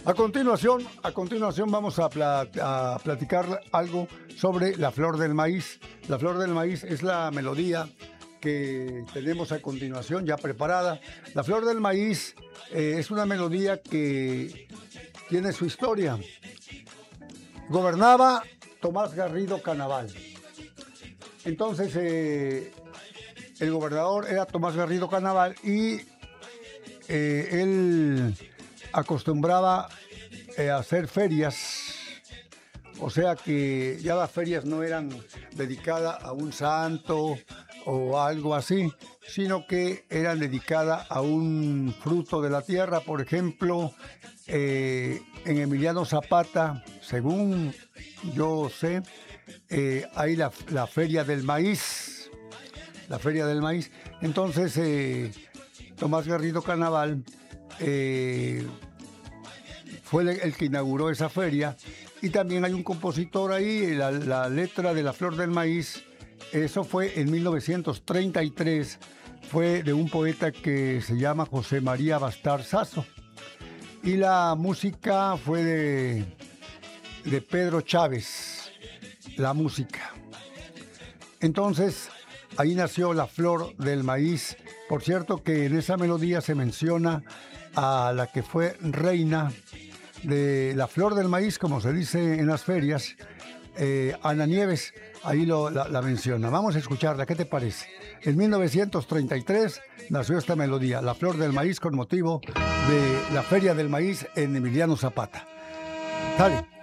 A continuación vamos a platicar algo sobre la flor del maíz. La flor del maíz es la melodía que tenemos a continuación ya preparada. La flor del maíz es una melodía que tiene su historia. Gobernaba Tomás Garrido Canaval. Entonces, el gobernador era Tomás Garrido Canaval y él acostumbraba a hacer ferias, o sea que ya las ferias no eran dedicadas a un santo o algo así, sino que eran dedicadas a un fruto de la tierra. Por ejemplo, en Emiliano Zapata, según yo sé, hay la feria del maíz, la feria del maíz. Entonces, Tomás Garrido Canaval fue el que inauguró esa feria, y también hay un compositor ahí, la letra de La Flor del Maíz. Eso fue en 1933, fue de un poeta que se llama José María Bastar Sazo, y la música fue de Pedro Chávez, la música. Entonces, ahí nació La Flor del Maíz. Por cierto que en esa melodía se menciona a la que fue reina de la flor del maíz, como se dice en las ferias, Ana Nieves, ahí la menciona. Vamos a escucharla, ¿qué te parece? En 1933 nació esta melodía, La Flor del Maíz, con motivo de la Feria del Maíz en Emiliano Zapata. Dale.